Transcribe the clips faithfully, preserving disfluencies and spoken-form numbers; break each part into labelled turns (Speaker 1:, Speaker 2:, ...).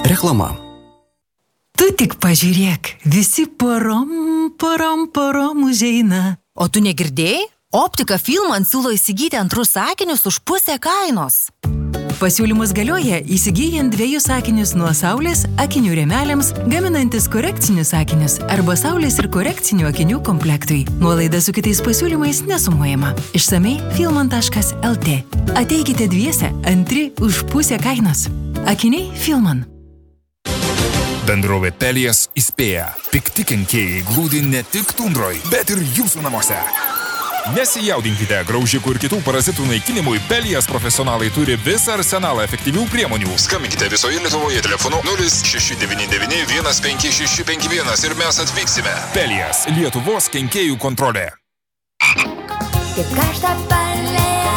Speaker 1: Reklama.
Speaker 2: Tu tik pažiūrėk, visi porom, porom, porom užeina.
Speaker 3: O tu negirdėjai? Optika Filman siūlo įsigyti antrus sakinius už pusę kainos.
Speaker 2: Pasiūlymus galioja įsigyjant dviejus sakinius nuo saulės akinių rėmeliams, gaminantis korekcinius sakinius arba saulės ir korekcinių akinių komplektui. Nuolaida su kitais pasiūlymais nesumuojama. Išsamei filman taškas lt. Ateikite dviese, antri už pusę kainos. Akiniai Filman.
Speaker 4: Bendrovė Pelijas įspėja. Pikti kenkėjai glūdi ne tik tundroj, bet ir jūsų namuose. Nesijaudinkite, graužikų ir kitų parazitų naikinimui Pelijas profesionalai turi visą arsenalą efektyvių priemonių. Skambinkite visoje Lietuvoje telefonu nulis šeši devyni devyni vienas penki šeši penki vienas ir mes atvyksime. Pelijas – Lietuvos kenkėjų kontrolė.
Speaker 5: Kaip karštą palėją,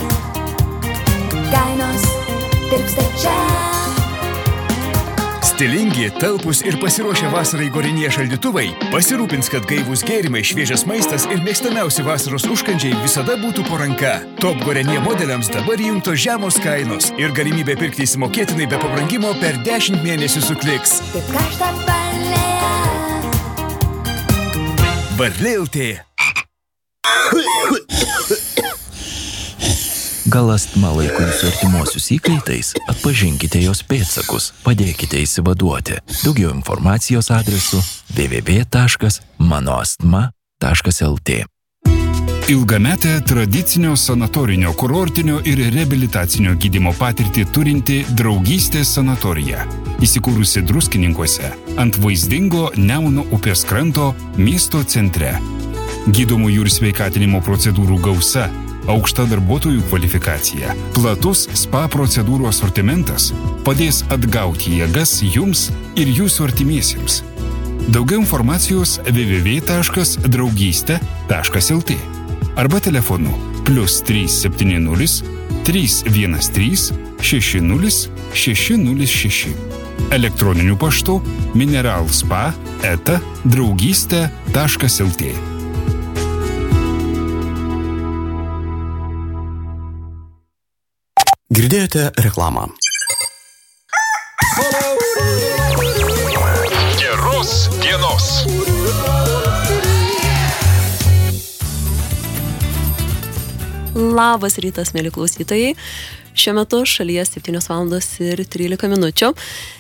Speaker 5: kainos tirpsta čia.
Speaker 6: Stilingi, talpus ir pasiruošę vasarai Gorenje šaldytuvai pasirūpins, kad gaivūs gėrimai, šviežias maistas ir mėgstamiausi vasaros užkandžiai visada būtų po ranka. Top Gorenje modeliams dabar įjungtos žemos kainos ir galimybė pirkti įsimokėtinai be pabrangimo per dešimt mėnesių su Kliks.
Speaker 5: Kaip karštą palėją.
Speaker 6: Varlė L T.
Speaker 1: Gal astma laiko jūsų artimuosius įkaitais? Atpažinkite jos pėdsakus, padėkite įsivaduoti. Daugiau informacijos adresu w w w taškas mano astma taškas l t.
Speaker 7: Ilgametę tradicinio sanatorinio, kurortinio ir reabilitacinio gydymo patirtį turinti Draugystės sanatorija. Įsikūrusi Druskininkuose ant vaizdingo Nemuno upės kranto miesto centre. Gydomųjų ir sveikatinimo procedūrų gausa, aukšta darbuotojų kvalifikacija, platus spa procedūrų asortimentas padės atgauti jėgas jums ir jūsų artimiesiems. Daugiau informacijos w w w taškas draugystė taškas l t arba telefonu plius trys septyni nulis trys vienas trys šeši nulis šeši nulis šeši. Elektroniniu paštu mineralspa eta draugystė taškas l t.
Speaker 1: Girdėjote reklamą.
Speaker 4: Geros dienos.
Speaker 8: Labas rytas, mėly klausytojai. Šiuo metu šalyje septynios valandos ir trylika minučių.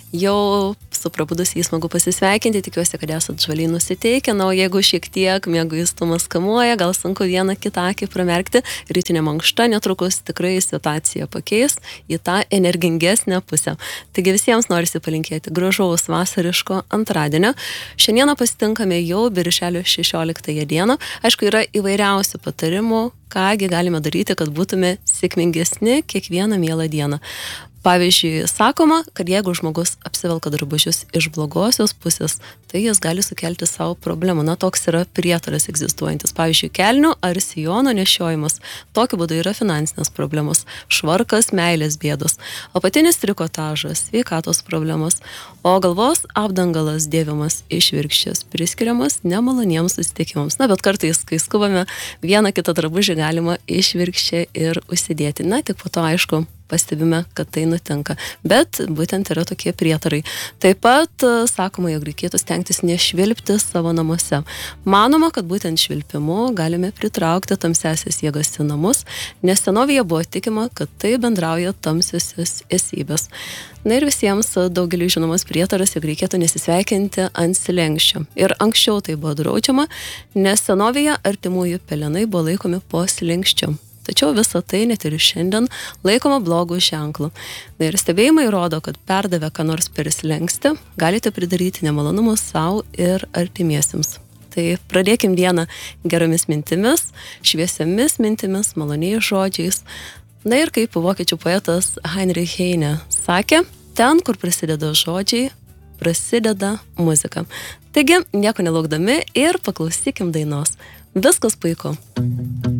Speaker 8: Jau su prabudusiais smagu pasisveikinti, tikiuosi, kad esat žvaliai nusiteikę, na, o jeigu šiek tiek mieguistumas kamuoja, gal sunku vieną kitą akį pramerkti, rytinė mankšta netrukus tikrai situaciją pakeis į tą energingesnę pusę. Taigi visiems norisi palinkėti gražaus vasariško antradienio. Šiandieną pasitinkame jau birželio šešioliktąją dieną. Aišku, yra įvairiausių patarimų, kągi galime daryti, kad būtume sėkmingesni kiekvieną mielą dieną. Pavyzdžiui, sakoma, kad jeigu žmogus apsivelka drabužius iš blogosios pusės, tai jis gali sukelti savo problemų. Na, toks yra prietaras egzistuojantis. Pavyzdžiui, kelnių ar sijono nešiojimas. Tokiu būdu yra finansinės problemos. Švarkas, meilės bėdos. Apatinis trikotažas, sveikatos problemos. O galvos apdangalas dėvimas išvirkščias, priskiriamas nemaloniems susitikimams. Na, bet kartais, kai skubame, vieną kitą drabužį galima išvirkščią ir užsidėti. Na, tik po to, aišku, pastebime, kad tai nutinka. Bet būtent yra tokie prietarai. Taip pat sakoma, jog reikėtų stengtis nešvilpti savo namuose. Manoma, kad būtent švilpimu galime pritraukti tamsiasias jėgas į namus, nes senovėje buvo tikima, kad tai bendrauja tamsiosios esybės. Na ir visiems daugeliui žinomas prietaras, jog reikėtų nesisveikinti ant slenksčio. Ir anksčiau tai buvo draudžiama, nes senovėje artimųjų pelenai buvo laikomi po slenksčiu. Tačiau visą tai net ir šiandien laikoma blogų ženklų. Na ir stebėjimai rodo, kad perdavę ką nors per slenkstį, galite pridaryti nemalonumus savo ir artimiesiems. Tai pradėkim dieną geromis mintimis, šviesiamis mintimis, maloniais žodžiais. Na ir kaip vokiečių poetas Heinrich Heine sakė, ten, kur prasideda žodžiai, prasideda muzika. Taigi, nieko nelaukdami ir paklausykim dainos. Viskas puiku.